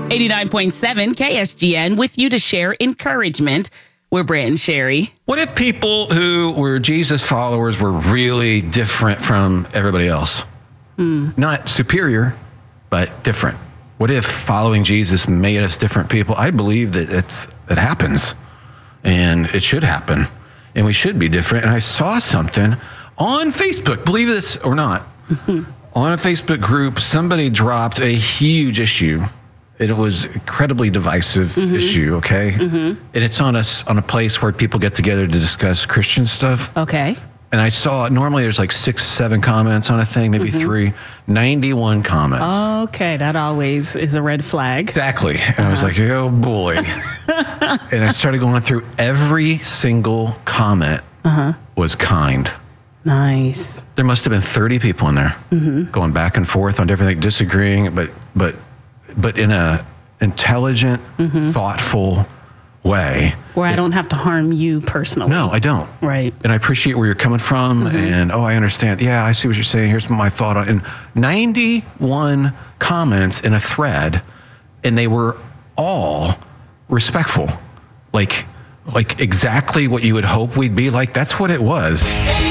89.7 KSGN with you to share encouragement. We're Brent and Sherry. What if people who were Jesus followers were really different from everybody else? Not superior, but different. What if following Jesus made us different people? I believe that it happens, and it should happen, and we should be different. And I saw something on Facebook, believe this or not, on a Facebook group, somebody dropped a huge issue. It was incredibly divisive issue, okay? And it's on a place where people get together to discuss Christian stuff. Okay. And I saw, normally there's like 6, 7 comments on a thing, maybe 3, 91 comments. Okay, that always is a red flag. Exactly. And I was like, oh boy. And I started going through every single comment was kind. Nice. There must have been 30 people in there going back and forth on different things, disagreeing, but in a intelligent, thoughtful way. Where I don't have to harm you personally. No, I don't. Right. And I appreciate where you're coming from. And, I understand. Yeah, I see what you're saying. Here's my thought on it. And 91 comments in a thread, and they were all respectful. Like exactly what you would hope we'd be like. That's what it was.